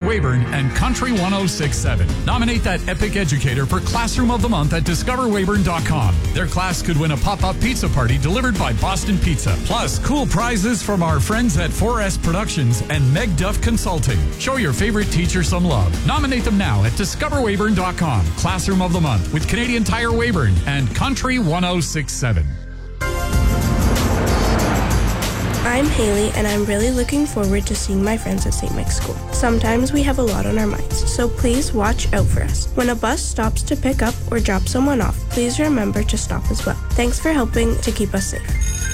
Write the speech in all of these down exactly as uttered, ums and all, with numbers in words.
Weyburn, and Country one oh six point seven. Nominate that epic educator for Classroom of the Month at discover weyburn dot com. Their class could win a pop-up pizza party delivered by Boston Pizza. Plus, cool prizes from our friends at four S Productions and Meg Duff Consulting. Show your favorite teacher some love. Nominate them now at discover weyburn dot com. Classroom of the Month with Canadian Tire Weyburn and Country one oh six point seven. I'm Haley, and I'm really looking forward to seeing my friends at Saint Mike's School. Sometimes we have a lot on our minds, so please watch out for us. When a bus stops to pick up or drop someone off, please remember to stop as well. Thanks for helping to keep us safe.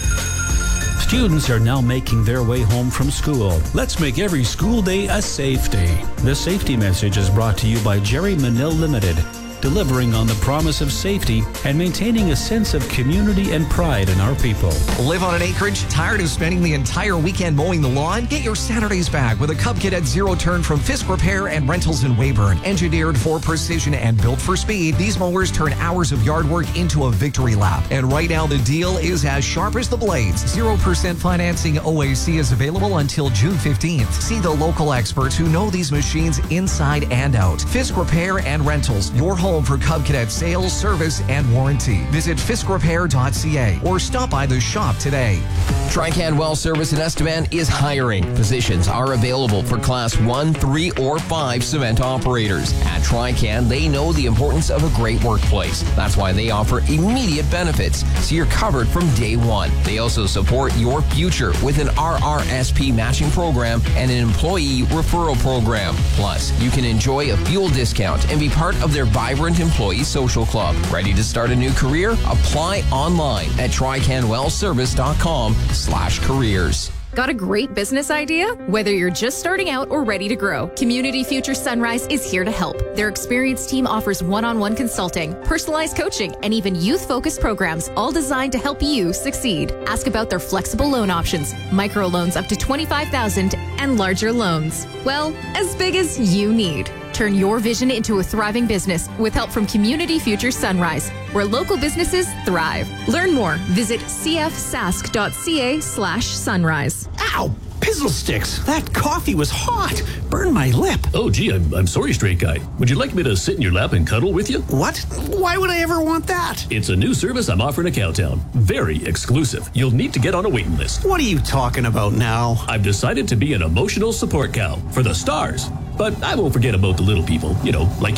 Students are now making their way home from school. Let's make every school day a safe day. This safety message is brought to you by Jerry Manil Limited, delivering on the promise of safety and maintaining a sense of community and pride in our people. Live on an acreage? Tired of spending the entire weekend mowing the lawn? Get your Saturdays back with a Cub Cadet Zero Turn from Fisk Repair and Rentals in Weyburn. Engineered for precision and built for speed, these mowers turn hours of yard work into a victory lap. And right now the deal is as sharp as the blades. zero percent financing O A C is available until June fifteenth. See the local experts who know these machines inside and out. Fisk Repair and Rentals, your home for Cub Cadet sales, service, and warranty. Visit fisk repair dot c a or stop by the shop today. Trican Well Service in Estevan is hiring. Positions are available for Class one, three, or five cement operators. At Trican, they know the importance of a great workplace. That's why they offer immediate benefits, so you're covered from day one. They also support your future with an R R S P matching program and an employee referral program. Plus, you can enjoy a fuel discount and be part of their vibrant employee social club. Ready to start a new career? Apply online at trican well service dot com slash careers. Got a great business idea? Whether you're just starting out or ready to grow, Community Future Sunrise is here to help. Their experienced team offers one-on-one consulting, personalized coaching, and even youth-focused programs, all designed to help you succeed. Ask about their flexible loan options, microloans up to twenty-five thousand dollars, and larger loans. Well, as big as you need. Turn your vision into a thriving business with help from Community Future Sunrise, where local businesses thrive. Learn more. Visit c f sask dot c a slash sunrise. Ow! Pizzle sticks! That coffee was hot! Burned my lip. Oh, gee, I'm, I'm sorry, straight guy. Would you like me to sit in your lap and cuddle with you? What? Why would I ever want that? It's a new service I'm offering at Cowtown. Very exclusive. You'll need to get on a waiting list. What are you talking about now? I've decided to be an emotional support cow for the stars. But I won't forget about the little people, you know, like